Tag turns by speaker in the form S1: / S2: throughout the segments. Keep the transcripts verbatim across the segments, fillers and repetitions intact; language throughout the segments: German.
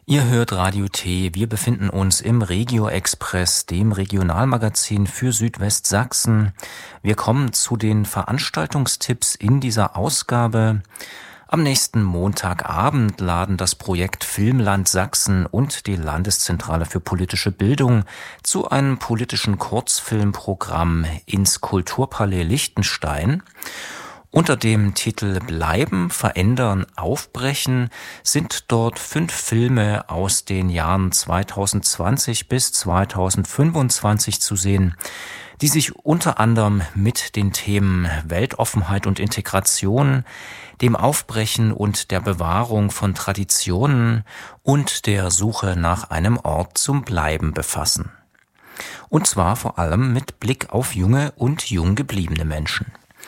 S1: Ihr hört Radio T. Wir befinden uns im Regio Express, dem Regionalmagazin für Südwestsachsen. Wir kommen zu den Veranstaltungstipps in dieser Ausgabe. Am nächsten Montagabend laden das Projekt Filmland Sachsen und die Landeszentrale für politische Bildung zu einem politischen Kurzfilmprogramm ins Kulturpalais Liechtenstein. Unter dem Titel Bleiben, Verändern, Aufbrechen sind dort fünf Filme aus den Jahren zweitausendzwanzig bis zweitausendfünfundzwanzig zu sehen, die sich unter anderem mit den Themen Weltoffenheit und Integration, dem Aufbrechen und der Bewahrung von Traditionen und der Suche nach einem Ort zum Bleiben befassen. Und zwar vor allem mit Blick auf junge und jung gebliebene Menschen.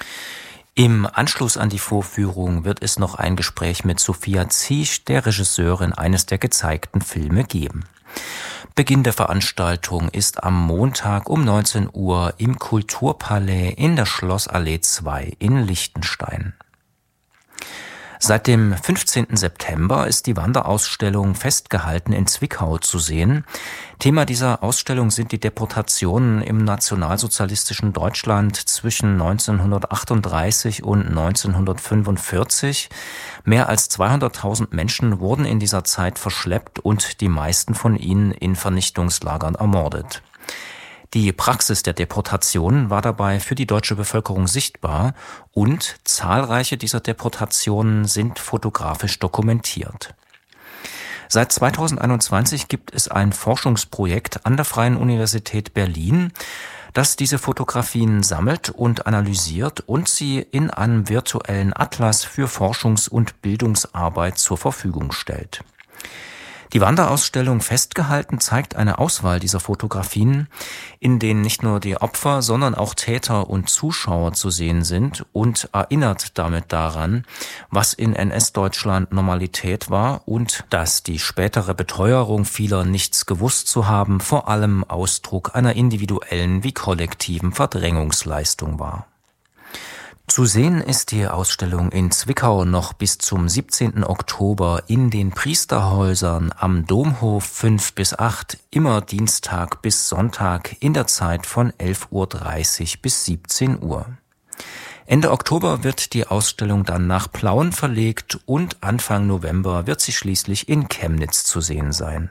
S1: Im Anschluss an die Vorführung wird es noch ein Gespräch mit Sophia Ziesch, der Regisseurin eines der gezeigten Filme, geben. Beginn der Veranstaltung ist am Montag um neunzehn Uhr im Kulturpalais in der Schlossallee zwei in Liechtenstein. Seit dem fünfzehnten September ist die Wanderausstellung Festgehalten in Zwickau zu sehen. Thema dieser Ausstellung sind die Deportationen im nationalsozialistischen Deutschland zwischen neunzehnhundertachtunddreißig und neunzehnhundertfünfundvierzig. Mehr als zweihunderttausend Menschen wurden in dieser Zeit verschleppt und die meisten von ihnen in Vernichtungslagern ermordet. Die Praxis der Deportationen war dabei für die deutsche Bevölkerung sichtbar und zahlreiche dieser Deportationen sind fotografisch dokumentiert. Seit zweitausendeinundzwanzig gibt es ein Forschungsprojekt an der Freien Universität Berlin, das diese Fotografien sammelt und analysiert und sie in einem virtuellen Atlas für Forschungs- und Bildungsarbeit zur Verfügung stellt. Die Wanderausstellung Festgehalten zeigt eine Auswahl dieser Fotografien, in denen nicht nur die Opfer, sondern auch Täter und Zuschauer zu sehen sind und erinnert damit daran, was in N S-Deutschland Normalität war und dass die spätere Beteuerung vieler, nichts gewusst zu haben, vor allem Ausdruck einer individuellen wie kollektiven Verdrängungsleistung war. Zu sehen ist die Ausstellung in Zwickau noch bis zum siebzehnten Oktober in den Priesterhäusern am Domhof fünf bis acht, immer Dienstag bis Sonntag in der Zeit von elf Uhr dreißig bis siebzehn Uhr. Ende Oktober wird die Ausstellung dann nach Plauen verlegt und Anfang November wird sie schließlich in Chemnitz zu sehen sein.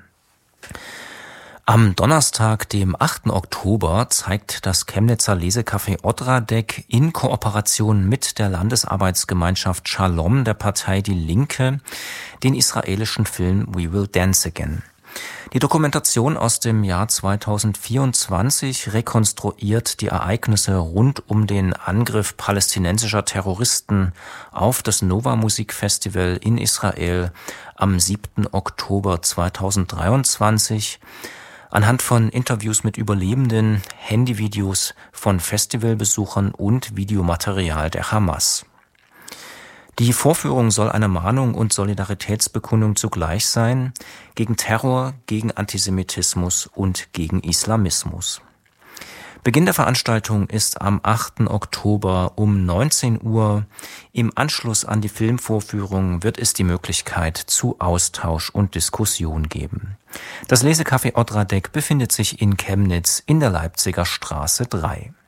S1: Am Donnerstag, dem achten Oktober, zeigt das Chemnitzer Lesecafé Odradek in Kooperation mit der Landesarbeitsgemeinschaft Shalom der Partei Die Linke den israelischen Film We Will Dance Again. Die Dokumentation aus dem Jahr zweitausendvierundzwanzig rekonstruiert die Ereignisse rund um den Angriff palästinensischer Terroristen auf das Nova Musikfestival in Israel am siebten Oktober zweitausenddreiundzwanzig, anhand von Interviews mit Überlebenden, Handyvideos von Festivalbesuchern und Videomaterial der Hamas. Die Vorführung soll eine Mahnung und Solidaritätsbekundung zugleich sein, gegen Terror, gegen Antisemitismus und gegen Islamismus. Beginn der Veranstaltung ist am achten Oktober um neunzehn Uhr. Im Anschluss an die Filmvorführung wird es die Möglichkeit zu Austausch und Diskussion geben. Das Lesecafé Odradek befindet sich in Chemnitz in der Leipziger Straße drei.